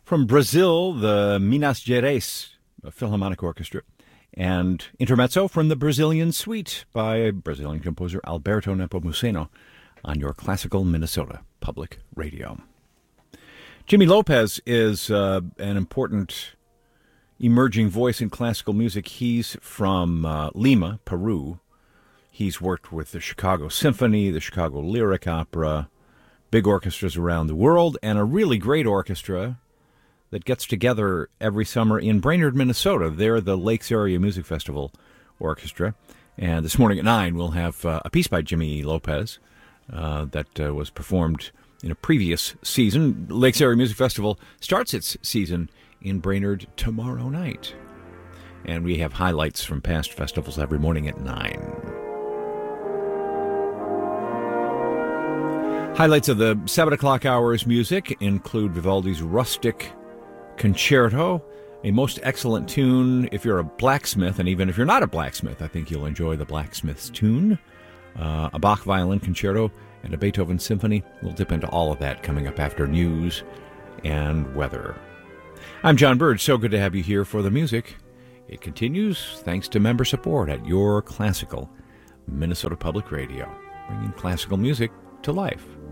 From Brazil, the Minas Gerais Philharmonic Orchestra, and Intermezzo from the Brazilian Suite by Brazilian composer Alberto Nepomuceno on your classical Minnesota Public Radio. Jimmy Lopez is an important emerging voice in classical music. He's from Lima, Peru. He's worked with the Chicago Symphony, the Chicago Lyric Opera, big orchestras around the world, and a really great orchestra that gets together every summer in Brainerd, Minnesota. They're the Lakes Area Music Festival Orchestra. And this morning at 9, we'll have a piece by Jimmy Lopez that was performed in a previous season. Lakes Area Music Festival starts its season in Brainerd tomorrow night. And we have highlights from past festivals every morning at 9. Highlights of the 7 o'clock hour's music include Vivaldi's Rustic Concerto, a most excellent tune if you're a blacksmith, and even if you're not a blacksmith, I think you'll enjoy the blacksmith's tune. A Bach Violin Concerto and a Beethoven Symphony. We'll dip into all of that coming up after news and weather. I'm John Bird. So good to have you here for the music. It continues thanks to member support at your classical Minnesota Public Radio, bringing classical music to life.